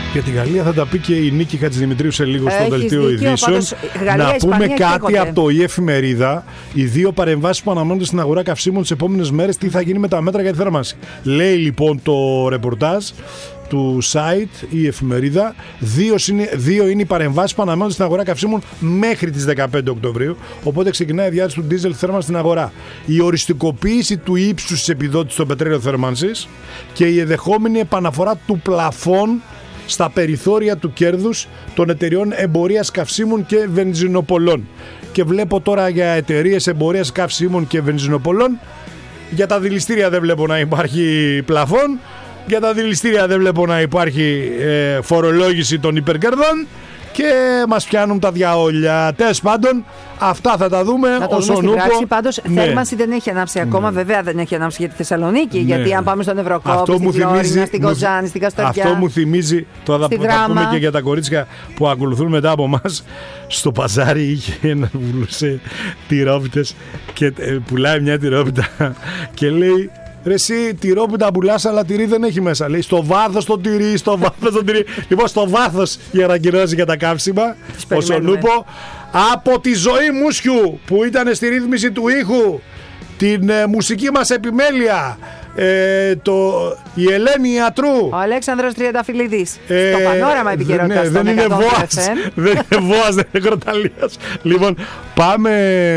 Για τη Γαλλία θα τα πει και η Νίκη Χατζηδημητρίου σε λίγο στο δελτίο ειδήσεων. Να πούμε κάτι από το η εφημερίδα. Οι δύο παρεμβάσεις που αναμένονται στην αγορά καυσίμων τις επόμενες μέρες, τι θα γίνει με τα μέτρα για τη θέρμανση. Λέει λοιπόν το ρεπορτάζ του site η εφημερίδα. Δύο είναι οι παρεμβάσεις που αναμένονται στην αγορά καυσίμων μέχρι τις 15 Οκτωβρίου. Οπότε ξεκινάει η διάρκεια του ντίζελ θέρμανση στην αγορά. Η οριστικοποίηση του ύψους της επιδότησης στο πετρέλαιο θέρμανσης και η ενδεχόμενη επαναφορά του πλαφών στα περιθώρια του κέρδους των εταιριών εμπορίας καυσίμων και βενζινοπολών. Και βλέπω τώρα για εταιρείες εμπορίας καυσίμων και βενζινοπολών, για τα δηληστήρια δεν βλέπω να υπάρχει πλαφόν, για τα δηληστήρια δεν βλέπω να υπάρχει φορολόγηση των υπερκερδών και μας πιάνουν τα διαόλια. Τέλος πάντων, αυτά θα τα δούμε. Να το δούμε στην πράξη. Πάντως, θέρμανση δεν έχει ανάψει ακόμα. Βέβαια, δεν έχει ανάψει για τη Θεσσαλονίκη. Γιατί αν πάμε στον Ευρωκόπη, στη Φλόρινα, στην Κοζάνη, στην Καστοριά. Αυτό μου θυμίζει. Τώρα θα πούμε και για τα κορίτσια που ακολουθούν μετά από εμάς. Στο παζάρι είχε ένα που πουλούσε τυρόπιτες και πουλάει μια τυρόπιτα και λέει: ρε εσύ τυρόπιτα πουλάς, αλλά τυρί δεν έχει μέσα. Λέει στο βάθος το τυρί, στο βάθος το τυρί. Λοιπόν, στο βάθος η ανακοινώση για τα καύσιμα. Ο Σονούπο από τη ζωή Μούσιου που ήταν στη ρύθμιση του ήχου, την μουσική μας επιμέλεια, η Ελένη Ιατρού, ο Αλέξανδρος Τριανταφυλλίδης, στο Πανόραμα επικαιρότητα. Δεν είναι Βόας, δεν είναι Βόας, δεν είναι Κροταλίας. Λοιπόν, πάμε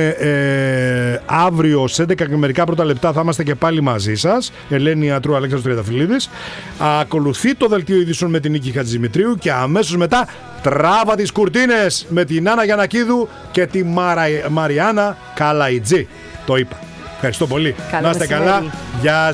αύριο σε 11 και μερικά πρώτα λεπτά θα είμαστε και πάλι μαζί σας. Ελένη Ιατρού, Αλέξανδρος Τριανταφυλλίδης. Ακολουθεί το δελτίο ειδήσεων με την Νίκη Χατζηδημητρίου και αμέσως μετά τράβα τις κουρτίνες με την Άννα Γιαννακίδου και τη Μαριάννα Καλαϊτζή. Το είπα. Ευχαριστώ πολύ. Να είστε καλά. Γεια